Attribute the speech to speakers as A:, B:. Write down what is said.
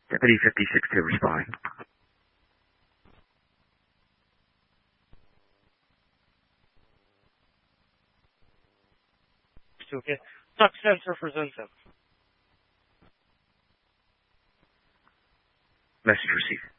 A: Deputy 56 to respond.
B: Okay. Tuck sensor for Zensen.
A: Message received.